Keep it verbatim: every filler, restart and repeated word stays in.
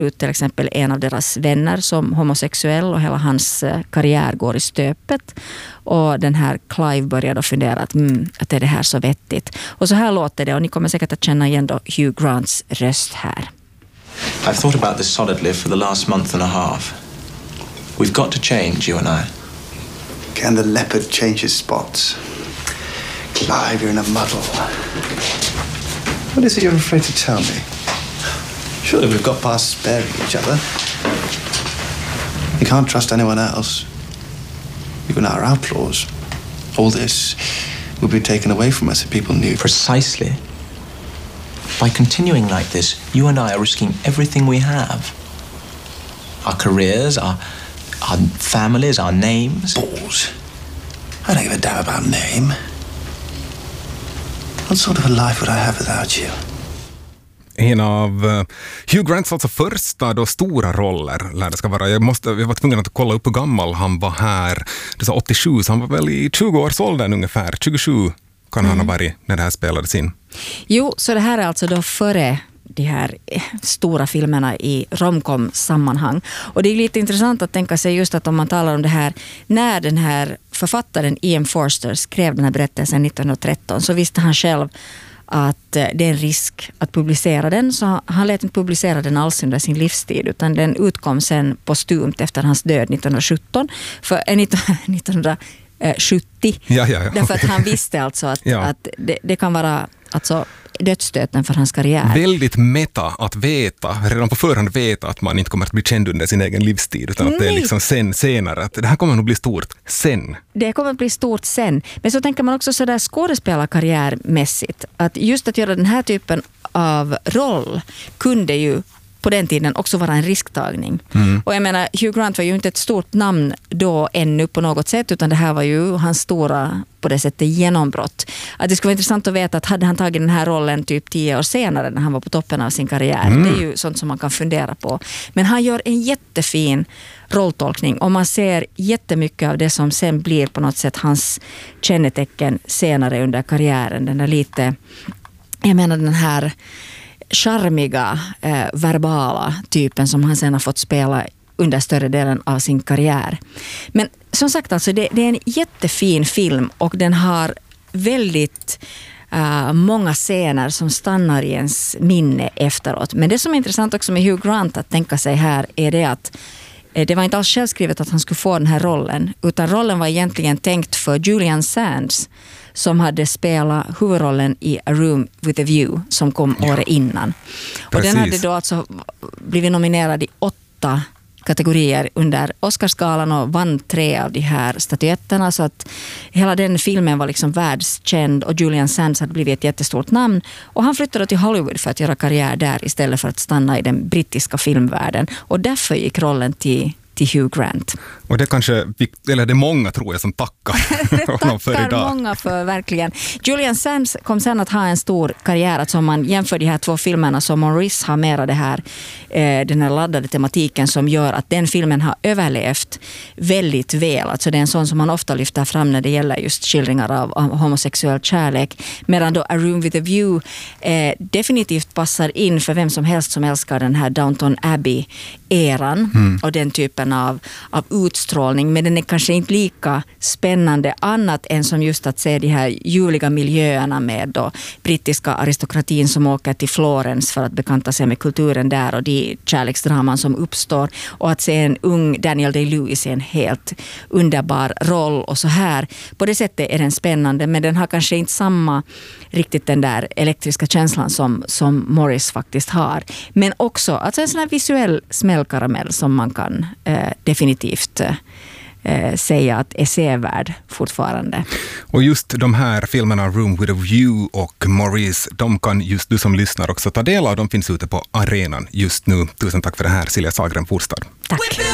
ut till exempel en av deras vänner som homosexuell och hela hans karriär går i stöpet. Och den här Clive börjar då fundera att, mm, att är det här så vettigt. Och så här låter det, och ni kommer säkert att känna igen då Hugh Grants röst här. I've thought about this solidly for the last month and a half. We've got to change, you and I. Can the leopard change his spots? Clive, you're in a muddle. What is it you're afraid to tell me? Surely we've got past sparing each other. You can't trust anyone else. Even our outlaws. All this would be taken away from us if people knew. Precisely. By continuing like this, you and I are risking everything we have. Our careers, our, our families, our names. Balls. I don't give a damn about name. What sort of a life would I have without you? En av uh, Hugh Grants alltså första då stora roller lär det ska vara. Jag, måste, jag var tvungen att kolla upp hur gammal han var här. Det sa åttiosju, så han var väl i tjugo-årsåldern ungefär. tjugosju kan mm. han ha varit när det här spelades in. Jo, så det här är alltså då före de här stora filmerna i romcom-sammanhang. Och det är lite intressant att tänka sig just att om man talar om det här, när den här författaren Ian Forster skrev den här berättelsen nittonhundratretton, så visste han själv att det är en risk att publicera den, så han lät inte publicera den alls under sin livstid, utan den utkom sen postumt efter hans död nittonhundrasjutton, för eh, nittonhundrasjuttio. Ja, ja, ja. Därför att han visste alltså att, ja. att det, det kan vara alltså dödsstöten för hans karriär. Väldigt meta att veta, redan på förhand veta att man inte kommer att bli känd under sin egen livstid, utan att Nej. det är liksom sen, senare, att det här kommer nog bli stort sen. Det kommer att bli stort sen. Men så tänker man också sådär skådespelarkarriärmässigt, att just att göra den här typen av roll kunde ju på den tiden också vara en risktagning. Mm. Och jag menar, Hugh Grant var ju inte ett stort namn då ännu på något sätt, utan det här var ju hans stora, på det sättet, genombrott. Att det skulle vara intressant att veta att hade han tagit den här rollen typ tio år senare när han var på toppen av sin karriär. Mm. Det är ju sånt som man kan fundera på. Men han gör en jättefin rolltolkning och man ser jättemycket av det som sen blir på något sätt hans kännetecken senare under karriären. Den är lite, jag menar den här charmiga, eh, verbala typen som han sen har fått spela under större delen av sin karriär. Men som sagt, alltså, det, det är en jättefin film och den har väldigt uh, många scener som stannar i ens minne efteråt. Men det som är intressant också med Hugh Grant att tänka sig här är det att det var inte alls självskrivet att han skulle få den här rollen, utan rollen var egentligen tänkt för Julian Sands som hade spelat huvudrollen i A Room with a View som kom ja. året innan. Och Precis. Den hade då alltså blivit nominerad i åtta kategorier under Oscarsgalan och vann tre av de här statyetterna, så att hela den filmen var liksom världskänd och Julian Sands hade blivit ett jättestort namn och han flyttade till Hollywood för att göra karriär där istället för att stanna i den brittiska filmvärlden, och därför gick rollen till till Hugh Grant. Och det kanske, eller det är många tror jag som tackar honom för idag. Tackar många för, verkligen. Julian Sands kom sen att ha en stor karriär, alltså om man jämför de här två filmerna så Maurice har mera det här, eh, den här laddade tematiken som gör att den filmen har överlevt väldigt väl. Alltså det är en sån som man ofta lyfter fram när det gäller just skildringar av, av homosexuell kärlek. Medan då A Room with a View eh, definitivt passar in för vem som helst som älskar den här Downton Abbey-eran mm. och den typen Av, av utstrålning, men den är kanske inte lika spännande annat än som just att se de här juliga miljöerna med då brittiska aristokratin som åker till Florens för att bekanta sig med kulturen där och de kärleksdraman som uppstår, och att se en ung Daniel Day-Lewis i en helt underbar roll och så här. På det sättet är den spännande, men den har kanske inte samma riktigt den där elektriska känslan som, som Morris faktiskt har. Men också alltså en sån här visuell smällkaramell som man kan eh, definitivt eh, säga att är sevärd fortfarande. Och just de här filmerna Room with a View och Maurice, de kan just du som lyssnar också ta del av. De finns ute på arenan just nu. Tusen tack för det här, Silja Sahlgren Forstad. Tack.